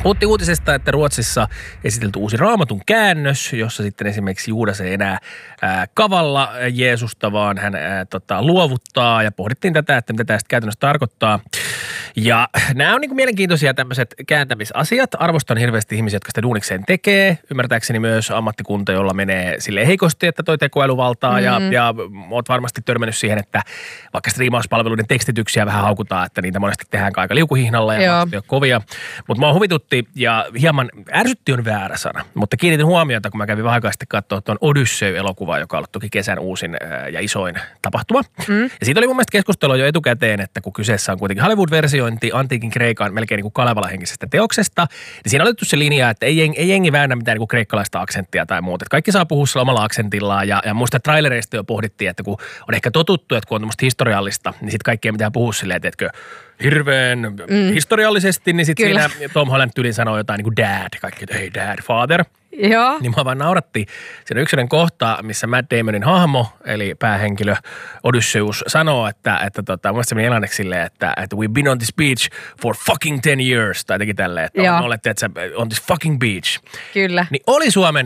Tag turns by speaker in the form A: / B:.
A: Puhuttiin uutisesta, että Ruotsissa esitelty uusi Raamatun käännös, jossa sitten esimerkiksi Juudas ei enää kavalla Jeesusta, vaan hän luovuttaa ja pohdittiin tätä, että mitä tämä sitten käytännössä tarkoittaa. Ja nämä on niin kuin mielenkiintoisia tämmöiset kääntämisasiat. Arvostan hirveästi ihmisiä, jotka sitä duunikseen tekee. Ymmärtääkseni myös ammattikunta, jolla menee silleen heikosti, että toi tekoälyvaltaa. Ja oot varmasti törmännyt siihen, että vaikka striimauspalveluiden tekstityksiä vähän haukutaan, että niitä monesti tehdään aika liukuhihnalla ja ei ole kovia. Mutta mua huvitutti ja hieman ärsytti on väärä sana. Mutta kiinnitin huomiota, kun mä kävin vähän aikaa sitten katsoa tuon Odyssey-elokuvaa, joka on ollut toki kesän uusin ja isoin tapahtuma. Ja siitä oli mun mielestä keskustelua jo etukäteen, että kun kyseessä on kuitenkin Hollywood-versio, antiikin Kreikan melkein niin kuin Kalevala-henkisestä teoksesta, niin siinä on otettu se linja, että ei jengi väännä mitään niin kuin kreikkalaista aksenttia tai muuta. Että kaikki saa puhua sillä omalla aksentillaan ja muista trailereista jo pohdittiin, että kun on ehkä totuttu, että kun on tämmöistä historiallista, niin sitten kaikkea mitään puhua silleen, että hirveän historiallisesti, niin sitten siinä Tom Holland tyylin sanoo jotain niin kuin dad, kaikki, että hey dad, father.
B: Joo.
A: Niin mä vaan nauratti. Siinä yksilön kohta, missä Matt Damonin hahmo, eli päähenkilö Odysseus, sanoo, että mun mielestä se meni englanniksi silleen, että we've been on this beach for fucking 10 years, tai teki tälleen, että on olette, että on this fucking beach.
B: Kyllä.
A: Niin oli Suomen